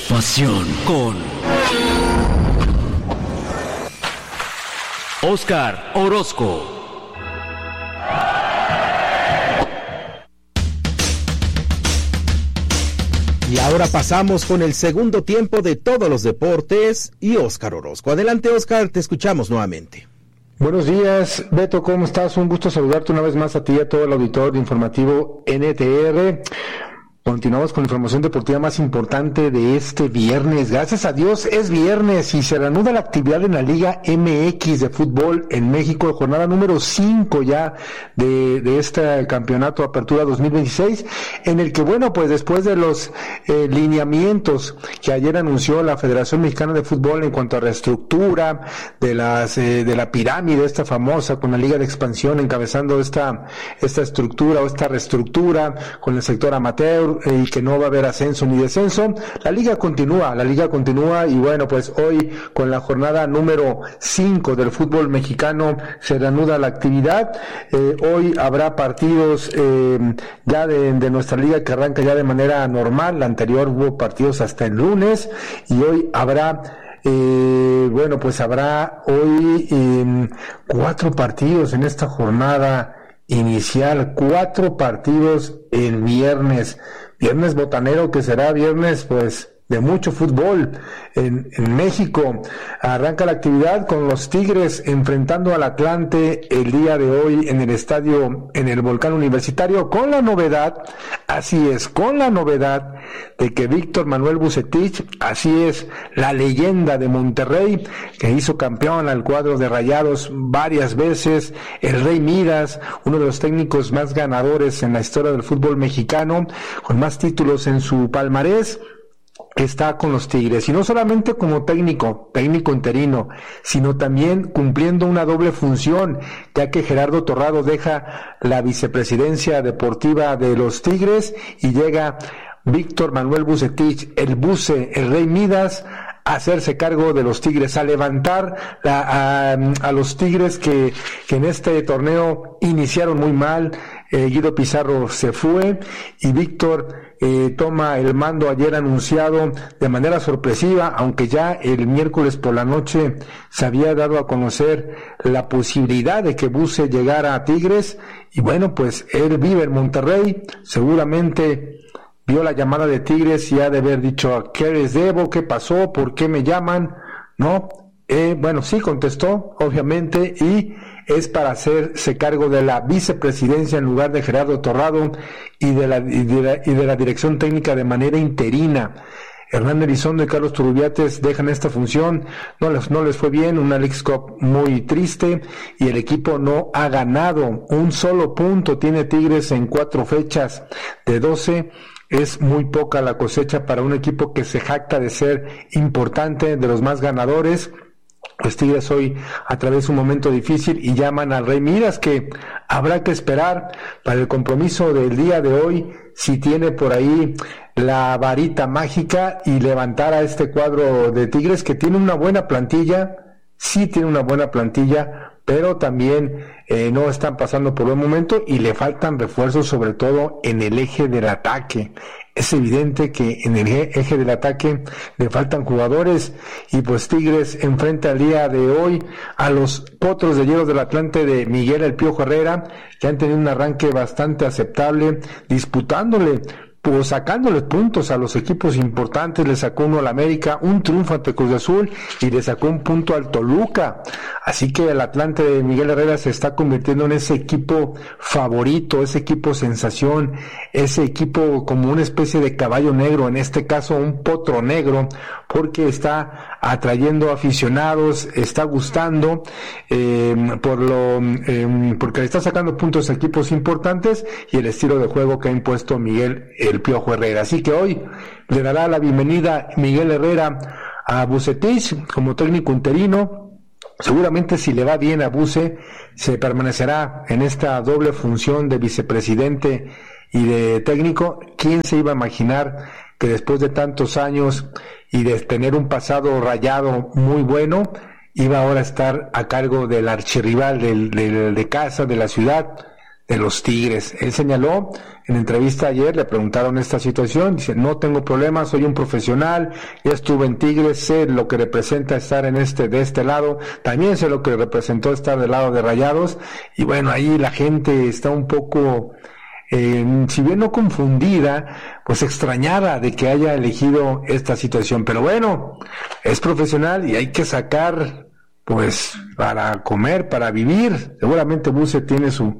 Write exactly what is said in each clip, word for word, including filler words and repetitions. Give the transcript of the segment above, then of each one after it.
Pasión con Óscar Orozco. Y ahora pasamos con el segundo tiempo de todos los deportes y Óscar Orozco. Adelante, Óscar, te escuchamos nuevamente. Buenos días, Beto, ¿cómo estás? Un gusto saludarte una vez más a ti y a todo el auditorio informativo N T R. Continuamos con la información deportiva más importante de este viernes. Gracias a Dios es viernes y se reanuda la actividad en la Liga M X de fútbol en México, jornada número cinco ya de, de este campeonato Apertura dos mil veintiséis, en el que, bueno, pues después de los eh, lineamientos que ayer anunció la Federación Mexicana de Fútbol en cuanto a reestructura de las eh, de la pirámide esta famosa, con la Liga de Expansión encabezando esta esta estructura o esta reestructura con el sector amateur, y que no va a haber ascenso ni descenso, la liga continúa, la liga continúa y bueno, pues hoy con la jornada número cinco del fútbol mexicano se reanuda la actividad. Eh, hoy habrá partidos eh, ya de, de nuestra liga que arranca ya de manera normal. La anterior hubo partidos hasta el lunes y hoy habrá Eh, bueno, pues habrá hoy eh, cuatro partidos en esta jornada inicial, cuatro partidos el viernes, viernes botanero, que será viernes pues de mucho fútbol en, en México. Arranca la actividad con los Tigres enfrentando al Atlante el día de hoy en el estadio, en el Volcán Universitario, con la novedad, así es, con la novedad de que Víctor Manuel Vucetich, así es, la leyenda de Monterrey, que hizo campeón al cuadro de Rayados varias veces, el Rey Midas, uno de los técnicos más ganadores en la historia del fútbol mexicano, con más títulos en su palmarés, está con los Tigres, y no solamente como técnico, técnico interino, sino también cumpliendo una doble función, ya que Gerardo Torrado deja la vicepresidencia deportiva de los Tigres y llega Víctor Manuel Vucetich, el Buce, el Rey Midas, a hacerse cargo de los Tigres, a levantar la, a, a los Tigres que, que en este torneo iniciaron muy mal. eh, Guido Pizarro se fue y Víctor eh, toma el mando ayer anunciado de manera sorpresiva, aunque ya el miércoles por la noche se había dado a conocer la posibilidad de que Buce llegara a Tigres, y bueno, pues él vive en Monterrey, seguramente vio la llamada de Tigres y ha de haber dicho: ¿qué les debo? ¿Qué pasó? ¿Por qué me llaman? ¿No? Eh, bueno, sí contestó, obviamente, y es para hacerse cargo de la vicepresidencia en lugar de Gerardo Torrado y de la, y de la, y de la dirección técnica de manera interina. Hernán Elizondo y Carlos Turrubiates dejan esta función, no les, no les fue bien, una Leagues Cup muy triste y el equipo no ha ganado un solo punto, tiene Tigres en cuatro fechas de doce. Es muy poca la cosecha para un equipo que se jacta de ser importante, de los más ganadores. Los Tigres hoy atraviesan un momento difícil y llaman al Rey Midas, que habrá que esperar para el compromiso del día de hoy, si tiene por ahí la varita mágica y levantar a este cuadro de Tigres, que tiene una buena plantilla, sí tiene una buena plantilla, pero también eh, no están pasando por buen momento y le faltan refuerzos, sobre todo en el eje del ataque. Es evidente que en el eje del ataque le faltan jugadores, y pues Tigres enfrenta el día de hoy a los Potros de Hierro del Atlante de Miguel El Piojo Herrera, que han tenido un arranque bastante aceptable, disputándole, pues sacándole puntos a los equipos importantes. Le sacó uno al América, un triunfo ante Cruz Azul, y le sacó un punto al Toluca. Así que el Atlante de Miguel Herrera se está convirtiendo en ese equipo favorito, ese equipo sensación, ese equipo como una especie de caballo negro, en este caso un potro negro, porque está atrayendo aficionados, está gustando, eh, por lo, eh, porque le está sacando puntos a equipos importantes, y el estilo de juego que ha impuesto Miguel El Piojo Herrera. Así que hoy le dará la bienvenida Miguel Herrera a Vucetich como técnico interino. Seguramente, si le va bien a Buce, se permanecerá en esta doble función de vicepresidente y de técnico. ¿Quién se iba a imaginar que después de tantos años y de tener un pasado rayado muy bueno, iba ahora a estar a cargo del archirrival del, del, de casa, de la ciudad, de los Tigres. Él señaló en entrevista ayer, le preguntaron esta situación, dice, no tengo problemas, soy un profesional, ya estuve en Tigres, sé lo que representa estar en este, de este lado, también sé lo que representó estar del lado de Rayados, y bueno, ahí la gente está un poco, eh, si bien no confundida, pues extrañada de que haya elegido esta situación, pero bueno, es profesional y hay que sacar, pues, para comer, para vivir. Seguramente Buse tiene su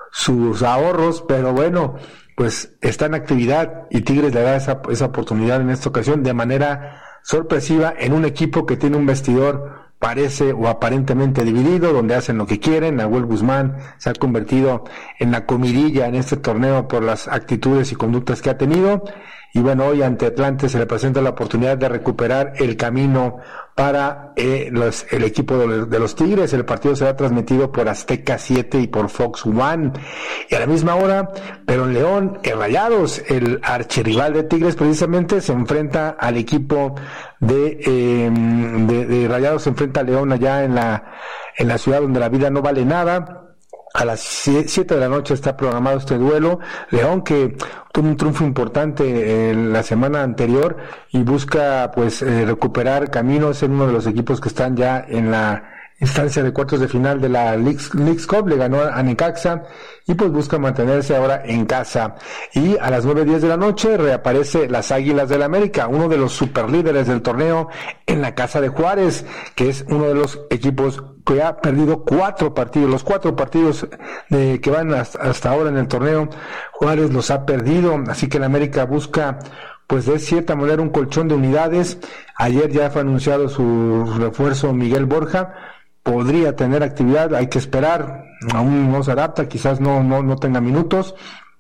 sus ahorros, pero bueno, pues está en actividad y Tigres le da esa, esa oportunidad en esta ocasión de manera sorpresiva en un equipo que tiene un vestidor parece o aparentemente dividido, donde hacen lo que quieren. Nahuel Guzmán se ha convertido en la comidilla en este torneo por las actitudes y conductas que ha tenido, y bueno, hoy ante Atlante se le presenta la oportunidad de recuperar el camino para eh, los, el equipo de los, de los Tigres. El partido será transmitido por Azteca siete y por Fox One, y a la misma hora, pero en León, el Rayados, el archirrival de Tigres precisamente, se enfrenta al equipo de, eh, de, de Rayados, se enfrenta a León allá en la, en la ciudad donde la vida no vale nada. A las siete de la noche está programado este duelo. León, que tuvo un triunfo importante en la semana anterior y busca pues eh, recuperar caminos, en uno de los equipos que están ya en la instancia de cuartos de final de la Leagues Cup, le ganó a Necaxa y pues busca mantenerse ahora en casa. Y a las nueve diez de la noche reaparece las Águilas del América, uno de los superlíderes del torneo, en la casa de Juárez, que es uno de los equipos que ha perdido cuatro partidos, los cuatro partidos de, que van hasta, hasta ahora en el torneo, Juárez los ha perdido, así que el América busca pues de cierta manera un colchón de unidades. Ayer ya fue anunciado su refuerzo Miguel Borja, podría tener actividad, hay que esperar, aún no se adapta, quizás no, no, no tenga minutos.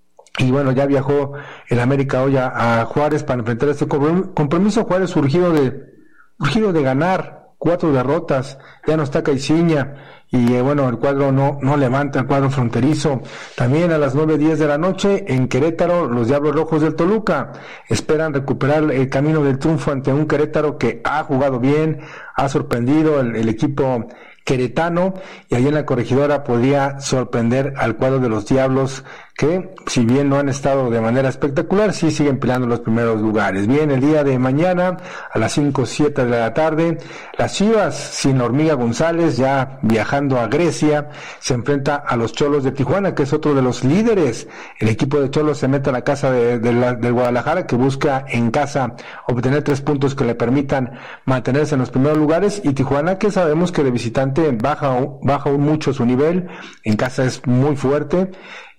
Y bueno, ya viajó el América hoy a, a Juárez para enfrentar este compromiso. Juárez surgido de, surgido de ganar, cuatro derrotas, ya no está Caiciña, y eh, bueno, el cuadro no, no levanta, el cuadro fronterizo. También a las nueve diez de la noche, en Querétaro, los Diablos Rojos del Toluca esperan recuperar el camino del triunfo ante un Querétaro que ha jugado bien, ha sorprendido el, el equipo queretano, y ahí en la Corregidora podría sorprender al cuadro de los Diablos, que si bien no han estado de manera espectacular, sí siguen peleando los primeros lugares. Bien, el día de mañana a las cinco o siete de la tarde, las Chivas sin Hormiga González, ya viajando a Grecia, se enfrenta a los Cholos de Tijuana, que es otro de los líderes. El equipo de Cholos se mete a la casa de, de, la, de Guadalajara, que busca en casa obtener tres puntos que le permitan mantenerse en los primeros lugares, y Tijuana, que sabemos que de visitante baja, baja mucho su nivel, en casa es muy fuerte.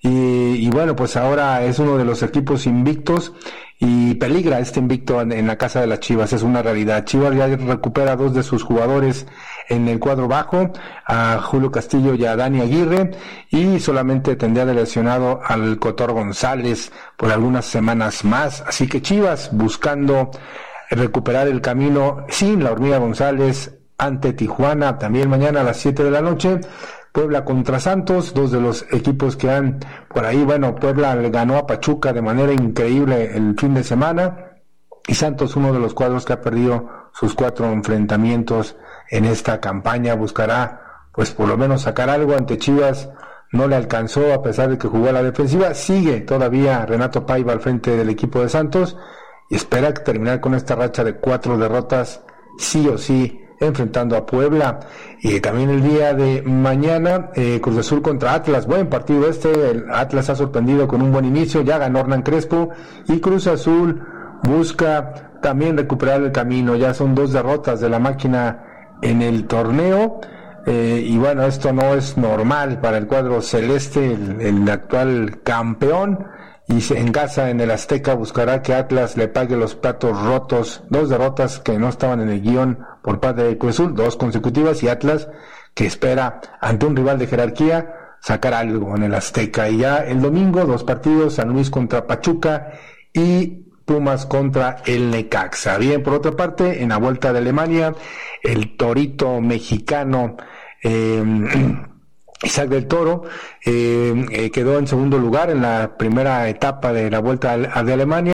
Y, y bueno, pues ahora es uno de los equipos invictos y peligra este invicto en, en la casa de las Chivas, es una realidad. Chivas ya recupera a dos de sus jugadores en el cuadro bajo, a Julio Castillo y a Dani Aguirre, y solamente tendría de lesionado al Cotor González por algunas semanas más. Así que Chivas buscando recuperar el camino sin la Hormiga González ante Tijuana. También mañana a las siete de la noche, Puebla contra Santos, dos de los equipos que han por ahí, bueno, Puebla le ganó a Pachuca de manera increíble el fin de semana, y Santos, uno de los cuadros que ha perdido sus cuatro enfrentamientos en esta campaña, buscará pues por lo menos sacar algo ante Chivas. No le alcanzó a pesar de que jugó a la defensiva. Sigue todavía Renato Paiva al frente del equipo de Santos y espera terminar con esta racha de cuatro derrotas sí o sí, enfrentando a Puebla. Y también el día de mañana, eh, Cruz Azul contra Atlas, buen partido este. El Atlas ha sorprendido con un buen inicio, ya ganó Hernán Crespo, y Cruz Azul busca también recuperar el camino. Ya son dos derrotas de la máquina en el torneo, eh, y bueno, esto no es normal para el cuadro celeste, el, el actual campeón, y se, en casa, en el Azteca, buscará que Atlas le pague los platos rotos. Dos derrotas que no estaban en el guión por parte de Cruz Azul, dos consecutivas, y Atlas que espera ante un rival de jerarquía sacar algo en el Azteca. Y ya el domingo, dos partidos: San Luis contra Pachuca y Pumas contra el Necaxa. Bien, por otra parte, en la Vuelta de Alemania, el torito mexicano eh, Isaac del Toro eh, eh, quedó en segundo lugar en la primera etapa de la Vuelta a, a de Alemania.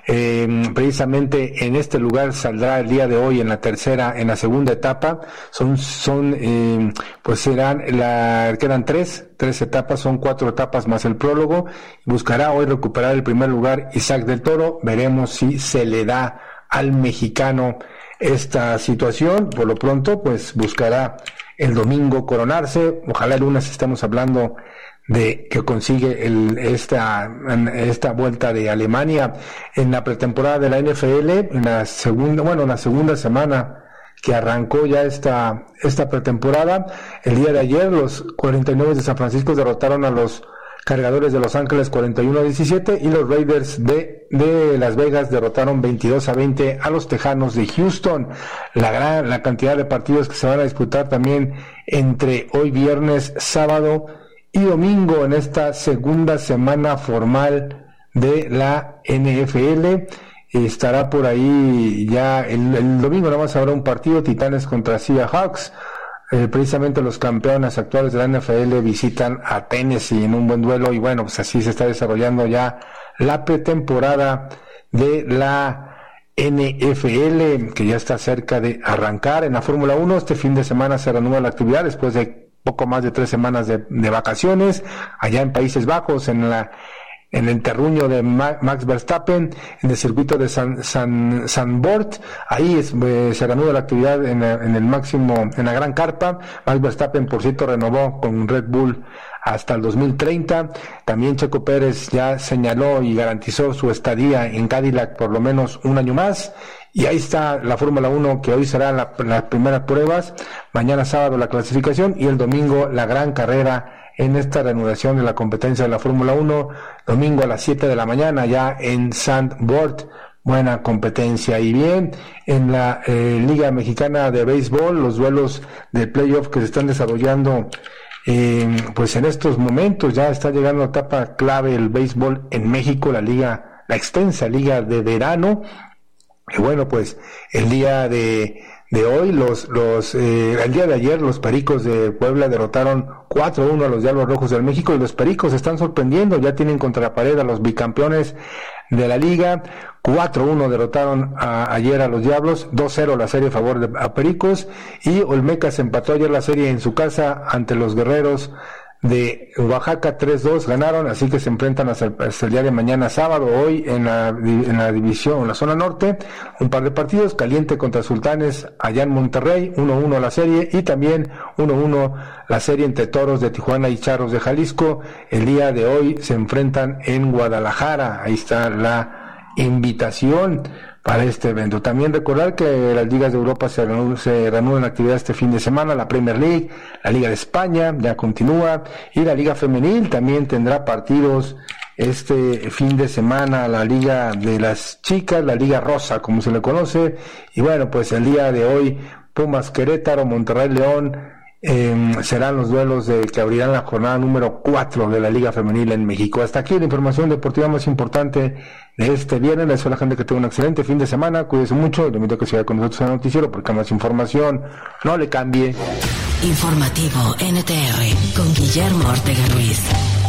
Eh, precisamente en este lugar saldrá el día de hoy en la tercera, en la segunda etapa. Son, son, eh, pues serán la, quedan tres, tres etapas, son cuatro etapas más el prólogo. Buscará hoy recuperar el primer lugar Isaac del Toro. Veremos si se le da al mexicano esta situación. Por lo pronto, pues buscará el domingo coronarse. Ojalá el lunes estemos hablando de que consigue el, esta, esta vuelta de Alemania en la pretemporada de la N F L, en la segunda, bueno, en la segunda semana que arrancó ya esta, esta pretemporada. El día de ayer los cuarenta y nueve de San Francisco derrotaron a los Cargadores de Los Ángeles cuarenta y uno a diecisiete y los Raiders de, de Las Vegas derrotaron veintidós a veinte a los Tejanos de Houston. La gran, la cantidad de partidos que se van a disputar también entre hoy viernes, sábado y domingo en esta segunda semana formal de la N F L. Estará por ahí ya el, el domingo, nada más habrá un partido, Titanes contra Seahawks. Eh, precisamente los campeones actuales de la N F L visitan a Tennessee en un buen duelo y bueno, pues así se está desarrollando ya la pretemporada de la N F L, que ya está cerca de arrancar. En la Fórmula uno este fin de semana se reanuda la actividad después de poco más de tres semanas de, de vacaciones allá en Países Bajos, en la en el terruño de Max Verstappen, en el circuito de San, San, San Bort. Ahí es, eh, se reanuda la actividad en, en el máximo, en la gran carpa. Max Verstappen, por cierto, renovó con Red Bull hasta el dos mil treinta. También Checo Pérez ya señaló y garantizó su estadía en Cadillac por lo menos un año más. Y ahí está la Fórmula uno, que hoy serán la, las primeras pruebas, mañana sábado la clasificación y el domingo la gran carrera en esta reanudación de la competencia de la Fórmula uno, domingo a las siete de la mañana ya en Zandvoort. Buena competencia. Y bien, en la eh, Liga Mexicana de Béisbol, los duelos de playoff que se están desarrollando eh, pues en estos momentos, ya está llegando a etapa clave el béisbol en México, la liga, la extensa liga de verano. Y bueno, pues el día de de hoy, los, los, eh, el día de ayer los Pericos de Puebla derrotaron cuatro a uno a los Diablos Rojos del México y los Pericos están sorprendiendo, ya tienen contra la pared a los bicampeones de la liga. Cuatro a uno derrotaron a, ayer a los Diablos, dos cero la serie a favor de a Pericos, y Olmecas empató ayer la serie en su casa ante los Guerreros de Oaxaca, tres dos ganaron, así que se enfrentan hasta el, hasta el día de mañana sábado. Hoy en la, en la división, en la zona norte, un par de partidos, Caliente contra Sultanes allá en Monterrey, uno uno la serie, y también uno uno la serie entre Toros de Tijuana y Charros de Jalisco. El día de hoy se enfrentan en Guadalajara, ahí está la invitación para este evento. También recordar que las ligas de Europa se reanudan, se reanudan actividad este fin de semana, la Premier League, la Liga de España ya continúa, y la Liga Femenil también tendrá partidos este fin de semana, la Liga de las Chicas, la Liga Rosa, como se le conoce. Y bueno, pues el día de hoy, Pumas Querétaro, Monterrey León, Eh, serán los duelos de que abrirán la jornada número cuatro de la Liga Femenil en México. Hasta aquí la información deportiva más importante de este viernes. Les deseo a la gente que tenga un excelente fin de semana, cuídense mucho y le invito a que siga con nosotros en el noticiero porque más información no le cambie. Informativo N T R con Guillermo Ortega Ruiz.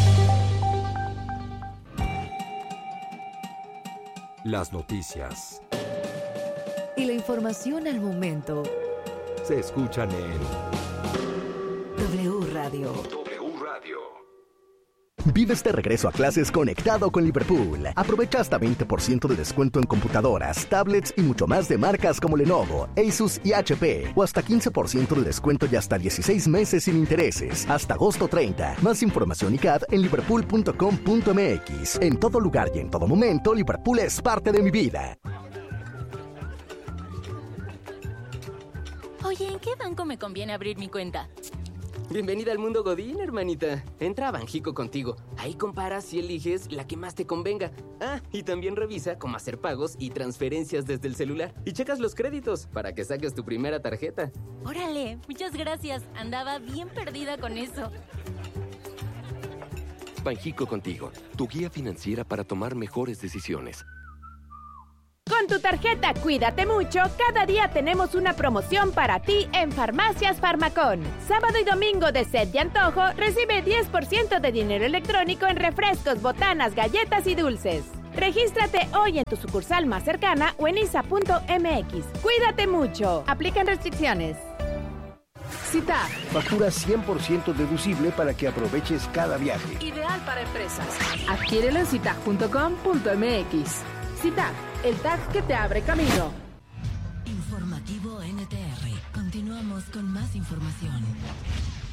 Las noticias y la información al momento se escuchan en W Radio. W Radio. Vives de regreso a clases conectado con Liverpool. Aprovecha hasta veinte por ciento de descuento en computadoras, tablets y mucho más de marcas como Lenovo, Asus y H P. O hasta quince por ciento de descuento y hasta dieciséis meses sin intereses. Hasta agosto treinta. Más información y C A D en liverpool punto com punto m x. En todo lugar y en todo momento, Liverpool es parte de mi vida. Oye, ¿en qué banco me conviene abrir mi cuenta? Bienvenida al mundo Godín, hermanita. Entra a Banjico contigo. Ahí comparas y eliges la que más te convenga. Ah, y también revisa cómo hacer pagos y transferencias desde el celular. Y checas los créditos para que saques tu primera tarjeta. Órale, muchas gracias. Andaba bien perdida con eso. Banjico contigo, tu guía financiera para tomar mejores decisiones. Con tu tarjeta Cuídate Mucho, cada día tenemos una promoción para ti en Farmacias Farmacón. Sábado y domingo de sed y antojo, recibe diez por ciento de dinero electrónico en refrescos, botanas, galletas y dulces. Regístrate hoy en tu sucursal más cercana o en I S A punto M X. Cuídate mucho. Aplican restricciones. Cita. Factura cien por ciento deducible para que aproveches cada viaje. Ideal para empresas. Adquiérelo en citag punto com punto m x. Citag, el tag que te abre camino. Informativo N T R. Continuamos con más información.